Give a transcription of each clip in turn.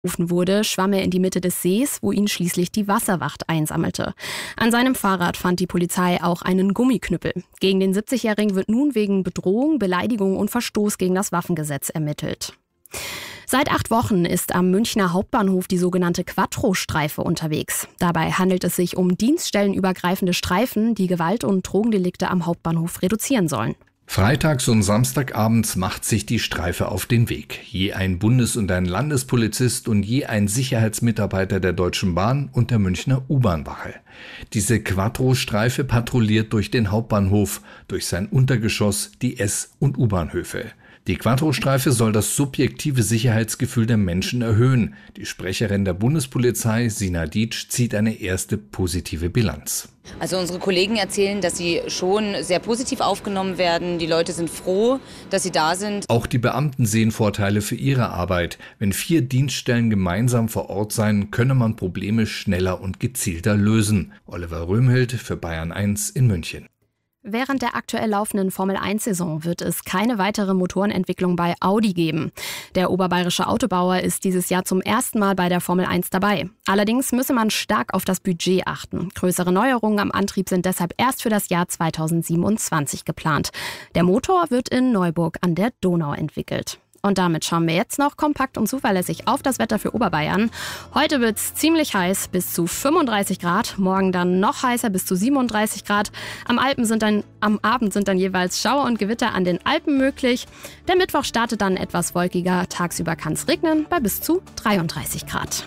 Gerufen wurde, schwamm er in die Mitte des Sees, wo ihn schließlich die Wasserwacht einsammelte. An seinem Fahrrad fand die Polizei auch einen Gummiknüppel. Gegen den 70-Jährigen wird nun wegen Bedrohung, Beleidigung und Verstoß gegen das Waffengesetz ermittelt. Seit 8 Wochen ist am Münchner Hauptbahnhof die sogenannte Quattro-Streife unterwegs. Dabei handelt es sich um dienststellenübergreifende Streifen, die Gewalt- und Drogendelikte am Hauptbahnhof reduzieren sollen. Freitags und Samstagabends macht sich die Streife auf den Weg. Je ein Bundes- und ein Landespolizist und je ein Sicherheitsmitarbeiter der Deutschen Bahn und der Münchner U-Bahn-Wache. Diese Quattro-Streife patrouilliert durch den Hauptbahnhof, durch sein Untergeschoss, die S- und U-Bahnhöfe. Die Quattro-Streife soll das subjektive Sicherheitsgefühl der Menschen erhöhen. Die Sprecherin der Bundespolizei, Sina Dietsch, zieht eine erste positive Bilanz. Also unsere Kollegen erzählen, dass sie schon sehr positiv aufgenommen werden. Die Leute sind froh, dass sie da sind. Auch die Beamten sehen Vorteile für ihre Arbeit. Wenn 4 Dienststellen gemeinsam vor Ort seien, könne man Probleme schneller und gezielter lösen. Oliver Röhmhild für Bayern 1 in München. Während der aktuell laufenden Formel-1-Saison wird es keine weitere Motorenentwicklung bei Audi geben. Der oberbayerische Autobauer ist dieses Jahr zum ersten Mal bei der Formel 1 dabei. Allerdings müsse man stark auf das Budget achten. Größere Neuerungen am Antrieb sind deshalb erst für das Jahr 2027 geplant. Der Motor wird in Neuburg an der Donau entwickelt. Und damit schauen wir jetzt noch kompakt und zuverlässig auf das Wetter für Oberbayern. Heute wird es ziemlich heiß, bis zu 35 Grad. Morgen dann noch heißer, bis zu 37 Grad. Am Abend sind dann jeweils Schauer und Gewitter an den Alpen möglich. Der Mittwoch startet dann etwas wolkiger. Tagsüber kann es regnen bei bis zu 33 Grad.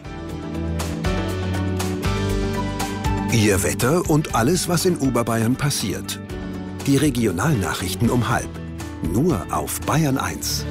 Ihr Wetter und alles, was in Oberbayern passiert. Die Regionalnachrichten um 12:30. Nur auf Bayern 1.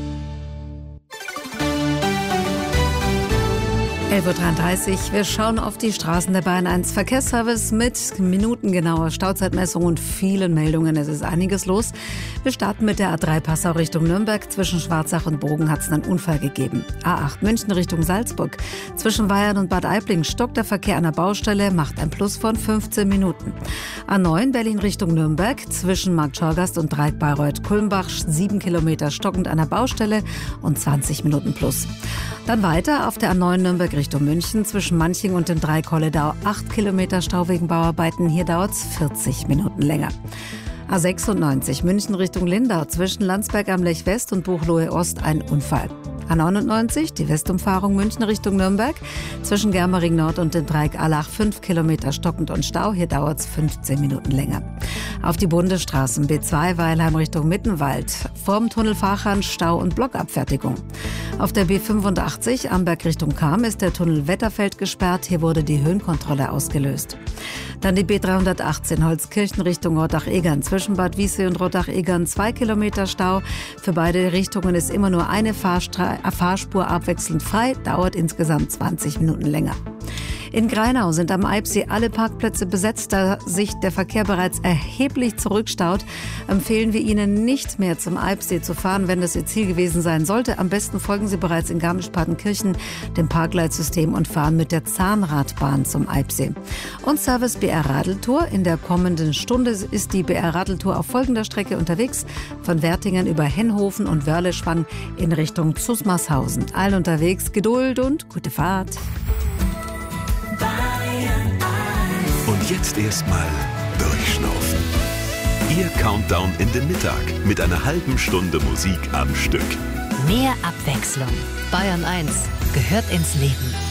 11:33 Uhr. Wir schauen auf die Straßen der Bayern 1 Verkehrsservice mit minutengenauer Stauzeitmessung und vielen Meldungen. Es ist einiges los. Wir starten mit der A3 Passau Richtung Nürnberg. Zwischen Schwarzach und Bogen hat es einen Unfall gegeben. A8 München Richtung Salzburg. Zwischen Weyern und Bad Aibling stockt der Verkehr an der Baustelle, macht ein Plus von 15 Minuten. A9 Berlin Richtung Nürnberg. Zwischen Markt Schorgast und Dreieck Bayreuth-Kulmbach 7 Kilometer stockend an der Baustelle und 20 Minuten plus. Dann weiter auf der A9 Nürnberg Richtung München. Zwischen Manching und dem Dreieck Holledau 8 Kilometer Stau wegen Bauarbeiten. Hier dauert es 40 Minuten länger. A96 München Richtung Lindau. Zwischen Landsberg am Lech West und Buchloe Ost ein Unfall. A99 die Westumfahrung München Richtung Nürnberg. Zwischen Germering Nord und dem Dreieck Allach 5 Kilometer stockend und Stau. Hier dauert es 15 Minuten länger. Auf die Bundesstraßen B2 Weilheim Richtung Mittenwald. Vorm Tunnel Fahrhahn Stau und Blockabfertigung. Auf der B85 Amberg Richtung Cham ist der Tunnel Wetterfeld gesperrt. Hier wurde die Höhenkontrolle ausgelöst. Dann die B318 Holzkirchen Richtung Rottach-Egern. Zwischen Bad Wiessee und Rottach-Egern 2 Kilometer Stau. Für beide Richtungen ist immer nur eine Fahrspur abwechselnd frei. Dauert insgesamt 20 Minuten länger. In Greinau sind am Eibsee alle Parkplätze besetzt. Da sich der Verkehr bereits erheblich zurückstaut, empfehlen wir Ihnen nicht mehr zum Eibsee zu fahren, wenn das Ihr Ziel gewesen sein sollte. Am besten folgen Sie bereits in Garmisch-Partenkirchen dem Parkleitsystem und fahren mit der Zahnradbahn zum Eibsee. Und Service BR Radeltour. In der kommenden Stunde ist die BR Radeltour auf folgender Strecke unterwegs. Von Wertingen über Henhofen und Wörleschwang in Richtung Zusmarshausen. Allen unterwegs Geduld und gute Fahrt. Und jetzt erstmal durchschnaufen. Ihr Countdown in den Mittag mit einer halben Stunde Musik am Stück. Mehr Abwechslung. Bayern 1 gehört ins Leben.